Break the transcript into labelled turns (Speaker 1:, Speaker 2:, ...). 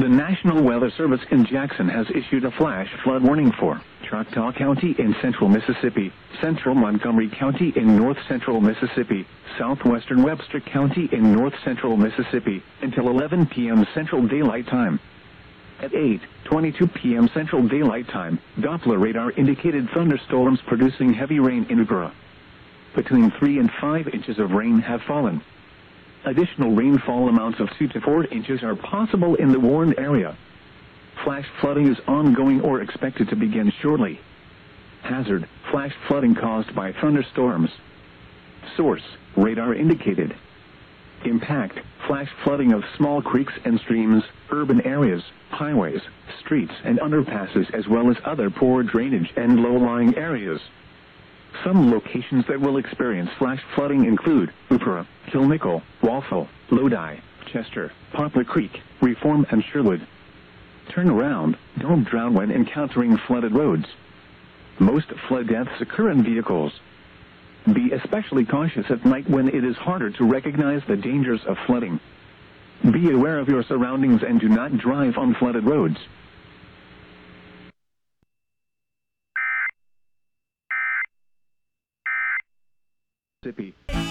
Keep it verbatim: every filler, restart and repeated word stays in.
Speaker 1: National Weather Service in Jackson has issued a flash flood warning for Choctaw County in central Mississippi, central Montgomery County in north central Mississippi, southwestern Webster County in north central Mississippi, until eleven p m Central Daylight Time. At eight twenty-two p m Central Daylight Time, Doppler radar indicated thunderstorms producing heavy rain in Upera. Between three and five inches of rain have fallen. Additional rainfall amounts of two to four inches are possible in the warned area. Flash flooding is ongoing or expected to begin shortly. Hazard: flash flooding caused by thunderstorms. Source: radar indicated. Impact: flash flooding of small creeks and streams, urban areas, highways, streets and underpasses, as well as other poor drainage and low-lying areas. Some locations that will experience flash flooding include Upera, Kilnickel, Walthall, Lodi, Chester, Poplar Creek, Reform and Sherwood. Turn around, don't drown when encountering flooded roads. Most flood deaths occur in vehicles. Be especially cautious at night when it is harder to recognize the dangers of flooding. Be aware of your surroundings and do not drive on flooded roads. Mississippi.